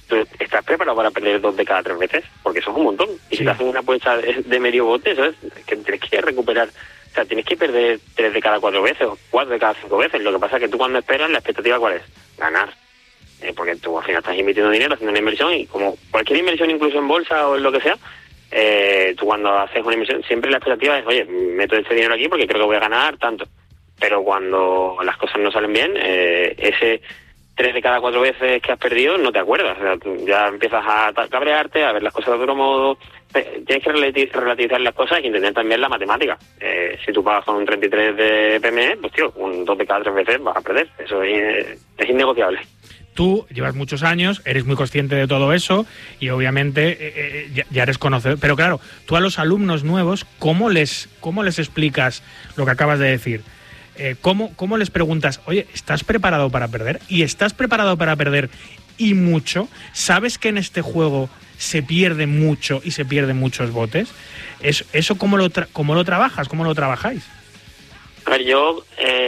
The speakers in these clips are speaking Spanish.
¿tú estás preparado para perder 2 de cada 3 veces? Porque eso es un montón. Y si te hacen una apuesta de medio bote, eso es que tienes que recuperar. O sea, tienes que perder 3 de cada 4 veces o 4 de cada 5 veces. Lo que pasa es que tú cuando esperas, la expectativa ¿cuál es? Ganar. Porque tú al final estás invirtiendo dinero, haciendo una inversión, y como cualquier inversión, incluso en bolsa o en lo que sea, tú cuando haces una inversión, siempre la expectativa es, oye, meto este dinero aquí porque creo que voy a ganar tanto. Pero cuando las cosas no salen bien, ese 3 de cada 4 veces que has perdido no te acuerdas. O sea, ya empiezas a cabrearte, a ver las cosas de otro modo. Tienes que relativizar las cosas y entender también la matemática. Si tú pagas con un 33 de PME, pues tío, un 2 de cada 3 veces vas a perder. Eso es innegociable. Tú llevas muchos años, eres muy consciente de todo eso y obviamente ya eres conocedor. Pero claro, tú a los alumnos nuevos, ¿cómo les explicas lo que acabas de decir? ¿Cómo les preguntas, oye, ¿estás preparado para perder? ¿Y estás preparado para perder y mucho? ¿Sabes que en este juego se pierde mucho y se pierden muchos botes? ¿Eso cómo lo trabajas? ¿Cómo lo trabajáis? A ver, yo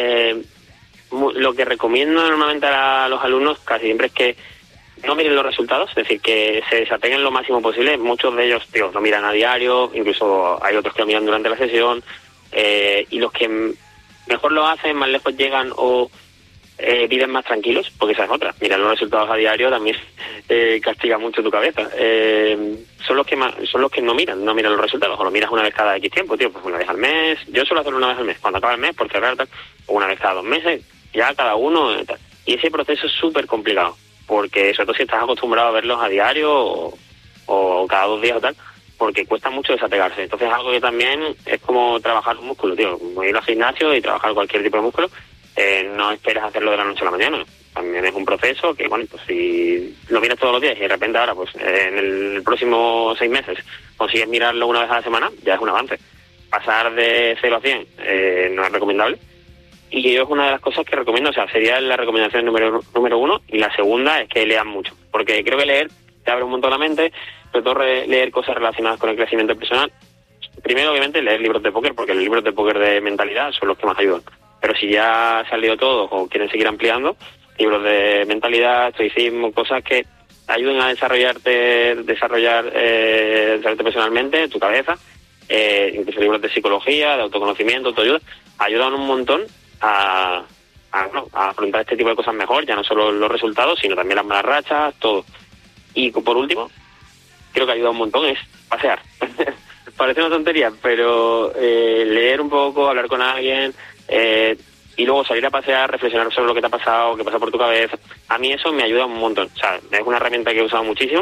lo que recomiendo normalmente a los alumnos casi siempre es que no miren los resultados, es decir, que se desapeguen lo máximo posible. Muchos de ellos, tío, lo miran a diario, incluso hay otros que lo miran durante la sesión, y los que mejor lo hacen, más lejos llegan o viven más tranquilos, porque esa es otra. Mirar los resultados a diario también castiga mucho tu cabeza. Son los que no miran los resultados, o lo miras una vez cada X tiempo, tío, pues una vez al mes. Yo suelo hacerlo una vez al mes, cuando acaba el mes, por cerrar, tal, o una vez cada 2 meses, ya cada uno, tal. Y ese proceso es súper complicado, porque sobre todo si estás acostumbrado a verlos a diario o cada 2 días o tal, porque cuesta mucho desapegarse. Entonces algo que también es como trabajar un músculo, tío, como ir al gimnasio y trabajar cualquier tipo de músculo. No esperes hacerlo de la noche a la mañana. También es un proceso que, bueno, pues si lo miras todos los días y de repente ahora, pues en el próximo 6 meses consigues mirarlo una vez a la semana, ya es un avance. Pasar de 0 a 100 no es recomendable. Y yo es una de las cosas que recomiendo, o sea, sería la recomendación número 1, y la segunda es que lean mucho. Porque creo que leer te abre un montón la mente, sobre todo leer cosas relacionadas con el crecimiento personal. Primero, obviamente, leer libros de póker, porque los libros de póker de mentalidad son los que más ayudan. Pero si ya se han leído todos o quieren seguir ampliando, libros de mentalidad, estoicismo, cosas que ayuden a desarrollarte personalmente, tu cabeza, incluso libros de psicología, de autoconocimiento, autoayuda, ayudan un montón a afrontar este tipo de cosas mejor, ya no solo los resultados, sino también las malas rachas, todo. Y por último, creo que ayuda un montón es pasear. Parece una tontería, pero leer un poco, hablar con alguien, y luego salir a pasear, reflexionar sobre lo que te ha pasado, qué pasa por tu cabeza. A mí eso me ayuda un montón. O sea, es una herramienta que he usado muchísimo,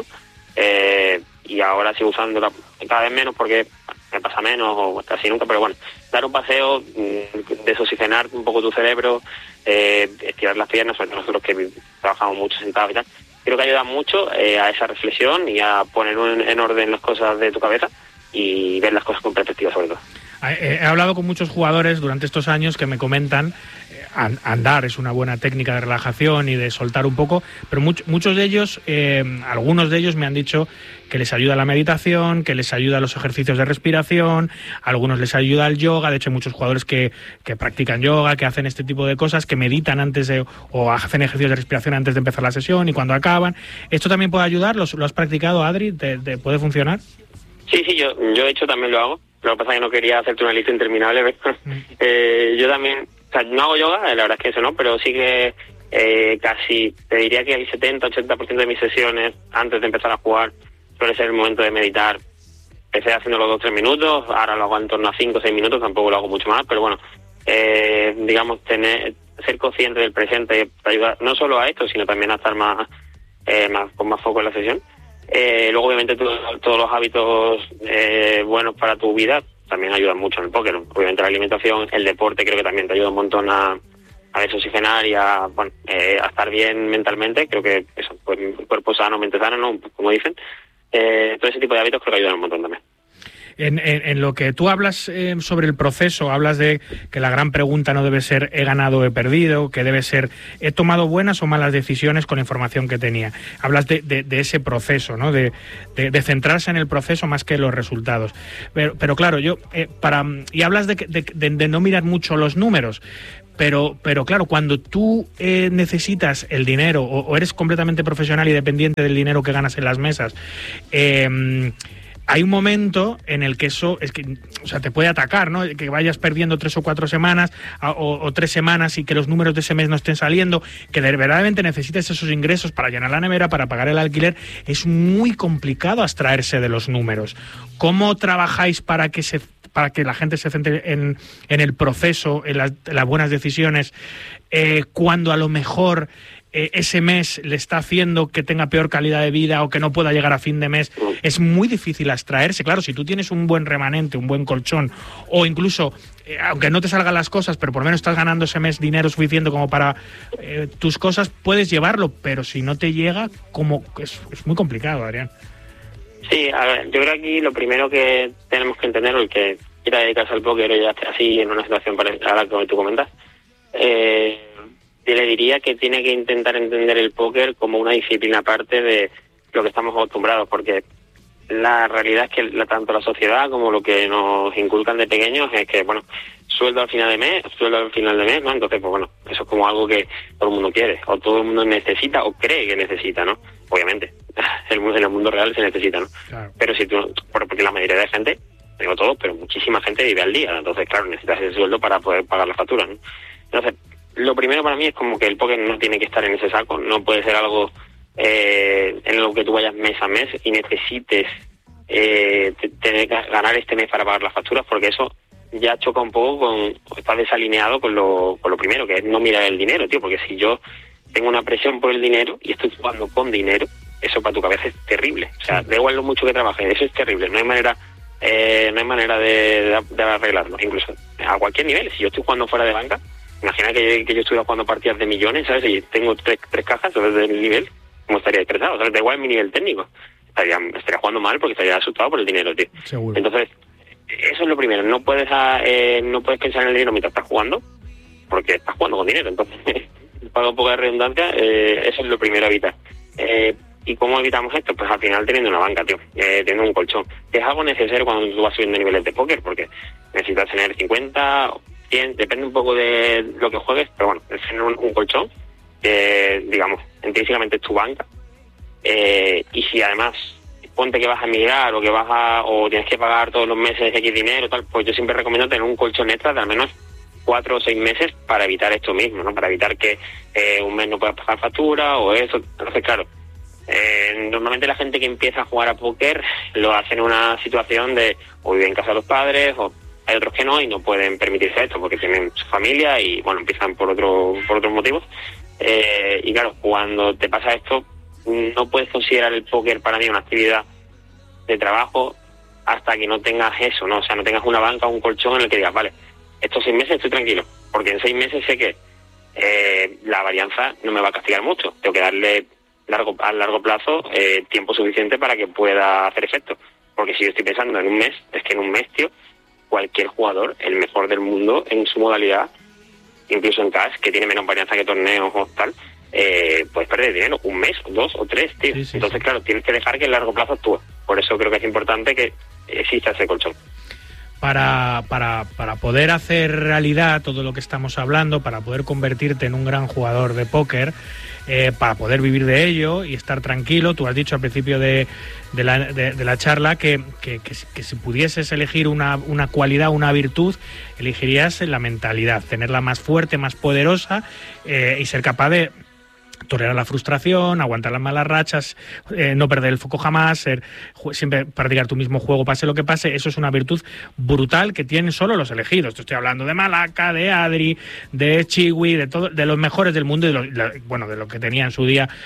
y ahora sigo usándola cada vez menos porque me pasa menos o casi nunca, pero bueno, dar un paseo, desoxigenar un poco tu cerebro, estirar las piernas, sobre todo nosotros que trabajamos mucho sentados y tal, creo que ayuda mucho a esa reflexión y a poner en orden las cosas de tu cabeza y ver las cosas con perspectiva, sobre todo. He hablado con muchos jugadores durante estos años que me comentan andar es una buena técnica de relajación y de soltar un poco, pero muchos de ellos, algunos de ellos me han dicho que les ayuda la meditación, que les ayuda los ejercicios de respiración, a algunos les ayuda el yoga. De hecho hay muchos jugadores que practican yoga, que hacen este tipo de cosas, que meditan antes o hacen ejercicios de respiración antes de empezar la sesión y cuando acaban. ¿Esto también puede ayudar? ¿Lo has practicado, Adri? ¿Te puede funcionar? Sí, yo de hecho también lo hago. Lo que pasa es que no quería hacerte una lista interminable. Yo también, o sea, no hago yoga, la verdad es que eso no, pero sí que casi, te diría que el 70-80% de mis sesiones antes de empezar a jugar suele ser el momento de meditar. Empecé haciéndolo 2-3 minutos, ahora lo hago en torno a 5 o 6 minutos, tampoco lo hago mucho más, pero bueno, digamos, ser consciente del presente te ayuda no solo a esto, sino también a estar con más foco en la sesión. Luego obviamente todos los hábitos buenos para tu vida también ayudan mucho en el póker. Obviamente la alimentación, el deporte creo que también te ayuda un montón a desoxigenar y a estar bien mentalmente. Creo que eso, pues, cuerpo sano, mente sana, ¿no? Como dicen. Todo ese tipo de hábitos creo que ayudan un montón también. En lo que tú hablas sobre el proceso, hablas de que la gran pregunta no debe ser he ganado o he perdido, que debe ser he tomado buenas o malas decisiones con la información que tenía. Hablas de ese proceso, ¿no? De centrarse en el proceso más que en los resultados. Pero claro, y hablas de no mirar mucho los números. Pero claro, cuando tú necesitas el dinero o eres completamente profesional y dependiente del dinero que ganas en las mesas, hay un momento en el que eso es que, o sea, te puede atacar, ¿no? Que vayas perdiendo 3 o 4 semanas o 3 semanas y que los números de ese mes no estén saliendo, que verdaderamente necesites esos ingresos para llenar la nevera, para pagar el alquiler. Es muy complicado abstraerse de los números. ¿Cómo trabajáis para que la gente se centre en el proceso, en las buenas decisiones, cuando a lo mejor ese mes le está haciendo que tenga peor calidad de vida o que no pueda llegar a fin de mes? Es muy difícil abstraerse. Claro, si tú tienes un buen remanente, un buen colchón, o incluso, aunque no te salgan las cosas, pero por lo menos estás ganando ese mes dinero suficiente como para tus cosas, puedes llevarlo, pero si no te llega, es muy complicado, Adrián. Sí, a ver, yo creo que aquí lo primero que tenemos que entender, o el que quiera dedicarse al póker o ya esté así en una situación parecida a la que tú comentas, le diría que tiene que intentar entender el póker como una disciplina aparte de lo que estamos acostumbrados, porque la realidad es que tanto la sociedad como lo que nos inculcan de pequeños es que, bueno, sueldo al final de mes, ¿no? Entonces, pues bueno, eso es como algo que todo el mundo quiere, o todo el mundo necesita, o cree que necesita, ¿no? Obviamente, en el mundo real se necesita, ¿no? Claro. Pero si tú, porque la mayoría de gente, digo todo, pero muchísima gente vive al día, entonces, claro, necesitas ese sueldo para poder pagar las facturas, ¿no? Entonces, lo primero para mí es como que el póker no tiene que estar en ese saco, no puede ser algo en lo que tú vayas mes a mes y necesites tener que ganar este mes para pagar las facturas, porque eso ya choca un poco está desalineado con lo primero, que es no mirar el dinero, tío, porque si yo tengo una presión por el dinero y estoy jugando con dinero, eso para tu cabeza es terrible. O sea, da igual lo mucho que trabajes, eso es terrible, no hay manera de arreglarlo, incluso a cualquier nivel. Si yo estoy jugando fuera de banca, imagina que yo estuviera jugando partidas de millones, ¿sabes? Y tengo tres cajas desde el nivel, como estaría estresado, ¿sabes? Da igual mi nivel técnico. Estaría jugando mal porque estaría asustado por el dinero, tío. Seguro. Entonces, eso es lo primero. No puedes pensar en el dinero mientras estás jugando, porque estás jugando con dinero. Entonces, para un poco de redundancia, eso es lo primero a evitar. ¿Y cómo evitamos esto? Pues al final teniendo una banca, tío, teniendo un colchón. Que es algo necesario cuando tú vas subiendo niveles de póker, porque necesitas tener 50... 100, depende un poco de lo que juegues, pero bueno, es tener un colchón que, digamos, intrínsecamente es tu banca, y si además ponte que vas a emigrar o tienes que pagar todos los meses X dinero, tal, pues yo siempre recomiendo tener un colchón extra de al menos 4 o 6 meses para evitar esto mismo, ¿no? Para evitar que un mes no puedas pagar factura o eso. Entonces, claro, normalmente la gente que empieza a jugar a póker lo hace en una situación de o vive en casa de los padres, o hay otros que no y no pueden permitirse esto porque tienen su familia y, bueno, empiezan por otros motivos. Y claro, cuando te pasa esto, no puedes considerar el póker para mí una actividad de trabajo hasta que no tengas eso, ¿no? O sea, no tengas una banca o un colchón en el que digas, vale, estos 6 meses estoy tranquilo, porque en 6 meses sé que la varianza no me va a castigar mucho. Tengo que darle a largo plazo tiempo suficiente para que pueda hacer efecto. Porque si yo estoy pensando en un mes, es que en un mes, tío, cualquier jugador, el mejor del mundo en su modalidad, incluso en cash, que tiene menos varianza que torneos o tal, puedes perder dinero 1 mes, 2 o 3, tío. Sí, entonces, claro, tienes que dejar que a largo plazo actúe. Por eso creo que es importante que exista ese colchón. Para poder hacer realidad todo lo que estamos hablando, para poder convertirte en un gran jugador de póker, para poder vivir de ello y estar tranquilo, tú has dicho al principio de la charla que si pudieses elegir una cualidad, una virtud, elegirías la mentalidad, tenerla más fuerte, más poderosa, y ser capaz de tolerar la frustración, aguantar las malas rachas, no perder el foco jamás, siempre practicar tu mismo juego pase lo que pase. Eso es una virtud brutal que tienen solo los elegidos. Te estoy hablando de Malaca, de Adri, de Chiwi, de los mejores del mundo y de lo que tenía en su día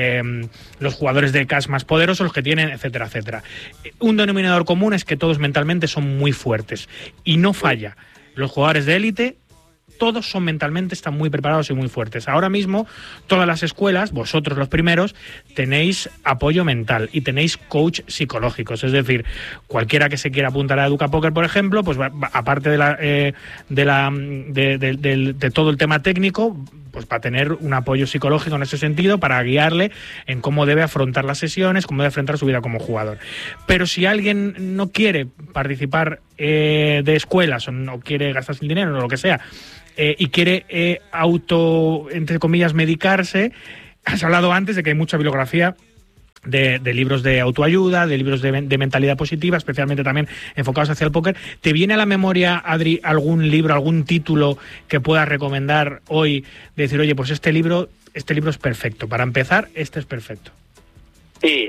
los jugadores de cash más poderosos, los que tienen, etcétera, etcétera. Un denominador común es que todos mentalmente son muy fuertes y no falla. Los jugadores de élite, todos son mentalmente, están muy preparados y muy fuertes. Ahora mismo, todas las escuelas, vosotros los primeros, tenéis apoyo mental y tenéis coach psicológicos. Es decir, cualquiera que se quiera apuntar a Educapóker, por ejemplo, pues aparte de todo el tema técnico, pues para tener un apoyo psicológico en ese sentido, para guiarle en cómo debe afrontar las sesiones, cómo debe afrontar su vida como jugador. Pero si alguien no quiere participar de escuelas o no quiere gastarse el dinero o lo que sea, y quiere entre comillas, medicarse, has hablado antes de que hay mucha bibliografía de libros de autoayuda, de libros de mentalidad positiva, especialmente también enfocados hacia el póker. ¿Te viene a la memoria, Adri, algún libro, algún título que puedas recomendar hoy? De decir, oye, pues este libro es perfecto. Para empezar, este es perfecto. Sí,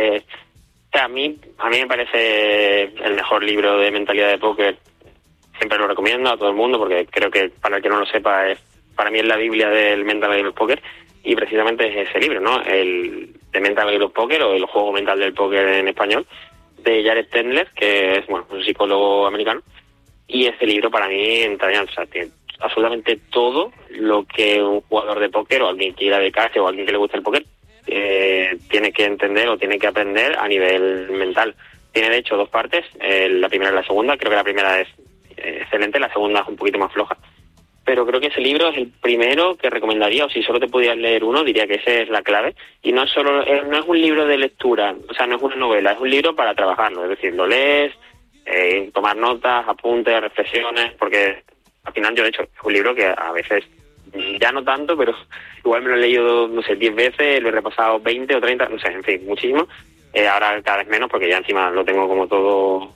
a mí me parece el mejor libro de mentalidad de póker. Siempre lo recomiendo a todo el mundo porque creo que, para el que no lo sepa, para mí es la Biblia del Mental Game of Poker, y precisamente es ese libro, ¿no? El de Mental Game of Poker, o el juego mental del póker en español, de Jared Tendler, que es un psicólogo americano. Y ese libro para mí entraña, o sea, tiene absolutamente todo lo que un jugador de póker o alguien que quiera dedicarse o alguien que le guste el póker tiene que entender o tiene que aprender a nivel mental. Tiene de hecho dos partes, la primera y la segunda. Creo que la primera es excelente, la segunda es un poquito más floja. Pero creo que ese libro es el primero que recomendaría, o si solo te pudieras leer uno, diría que esa es la clave. Y no es un libro de lectura, o sea, no es una novela, es un libro para trabajarlo. Es decir, lo lees, tomar notas, apuntes, reflexiones, porque al final yo, de hecho, es un libro que a veces, ya no tanto, pero igual me lo he leído, no sé, 10 veces, lo he repasado 20 o 30, no sé, en fin, muchísimo. Ahora cada vez menos, porque ya encima lo tengo como todo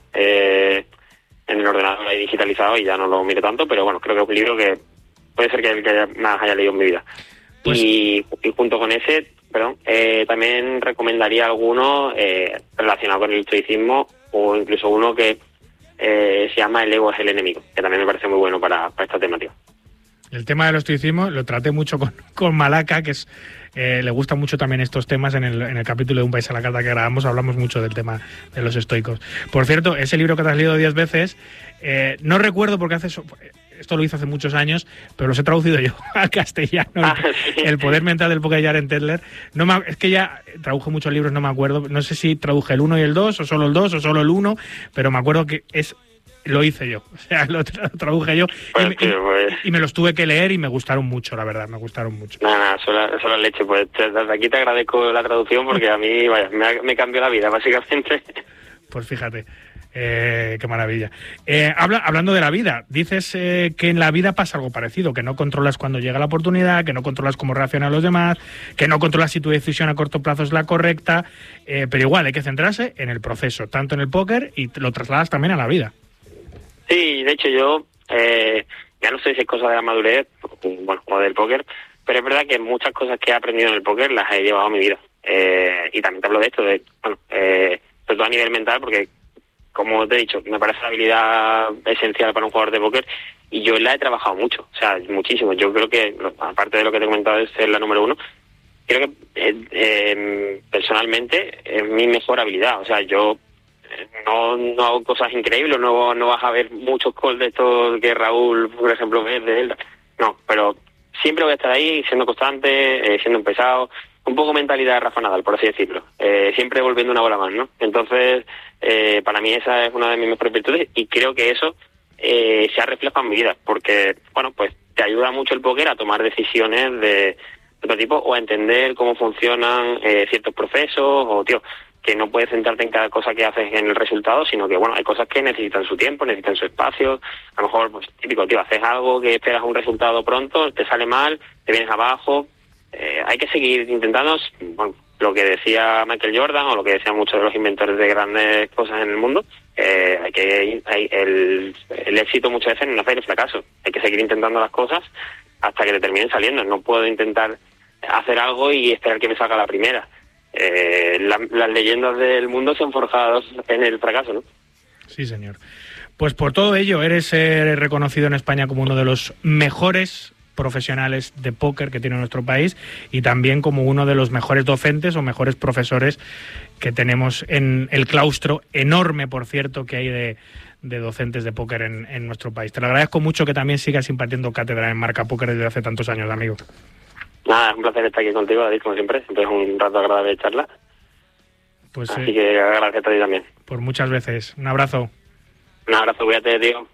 en el ordenador ahí digitalizado y ya no lo miro tanto, pero bueno, creo que es un libro que puede ser que el que más haya leído en mi vida. Pues... Y junto con ese, también recomendaría alguno relacionado con el estoicismo, o incluso uno que se llama El ego es el enemigo, que también me parece muy bueno para esta temática. El tema del estoicismo lo traté mucho con Malaca, que es le gustan mucho también estos temas. En el capítulo de Un País a la Carta que grabamos hablamos mucho del tema de los estoicos. Por cierto, ese libro que te has leído 10 veces, no recuerdo porque esto lo hice hace muchos años, pero los he traducido yo al castellano. El poder mental del póker de Jared Tendler. Es que ya traduje muchos libros, no me acuerdo. No sé si traduje el 1 y el 2, o solo el 2, o solo el 1, pero me acuerdo que lo hice yo, o sea, lo traduje yo, y me los tuve que leer y me gustaron mucho, la verdad, me gustaron mucho. Nada, solo leche, pues desde aquí te agradezco la traducción porque a mí, vaya, me cambió la vida, básicamente. Pues fíjate, qué maravilla. Hablando de la vida, dices que en la vida pasa algo parecido, que no controlas cuando llega la oportunidad, que no controlas cómo reaccionan los demás, que no controlas si tu decisión a corto plazo es la correcta, pero igual hay que centrarse en el proceso, tanto en el póker, y lo trasladas también a la vida. Sí, de hecho yo ya no sé si es cosa de la madurez, o del póker, pero es verdad que muchas cosas que he aprendido en el póker las he llevado a mi vida. Y también te hablo de esto, sobre todo a nivel mental, porque, como te he dicho, me parece una habilidad esencial para un jugador de póker y yo la he trabajado mucho, o sea, muchísimo. Yo creo que, aparte de lo que te he comentado de ser la número 1, creo que personalmente es mi mejor habilidad. O sea, yo no hago cosas increíbles, no vas a ver muchos calls de estos que Raúl, por ejemplo, ve de él. No, pero siempre voy a estar ahí siendo constante, siendo pesado, un poco mentalidad de Rafa Nadal, por así decirlo. Siempre volviendo una bola más, ¿no? Entonces, para mí esa es una de mis mejores virtudes y creo que eso se ha reflejado en mi vida, porque, pues te ayuda mucho el póker a tomar decisiones de otro tipo o a entender cómo funcionan ciertos procesos o, que no puedes centrarte en cada cosa que haces en el resultado, sino que, hay cosas que necesitan su tiempo, necesitan su espacio. A lo mejor, pues típico, haces algo que esperas un resultado pronto, te sale mal, te vienes abajo. Hay que seguir intentando, lo que decía Michael Jordan o lo que decían muchos de los inventores de grandes cosas en el mundo. El éxito muchas veces no hace el fracaso. Hay que seguir intentando las cosas hasta que te terminen saliendo. No puedo intentar hacer algo y esperar que me salga la primera. Las leyendas del mundo se han forjado en el fracaso, ¿no? Sí, señor. Pues por todo ello eres reconocido en España como uno de los mejores profesionales de póker que tiene nuestro país y también como uno de los mejores docentes o mejores profesores que tenemos en el claustro enorme, por cierto, que hay de docentes de póker en nuestro país. Te lo agradezco mucho que también sigas impartiendo cátedra en Marca Póker desde hace tantos años, amigo. Nada, es un placer estar aquí contigo, David, como siempre. Siempre es un rato agradable de charla. Pues, así que agradecerte a ti también. Por muchas veces. Un abrazo. Un abrazo, cuídate, tío.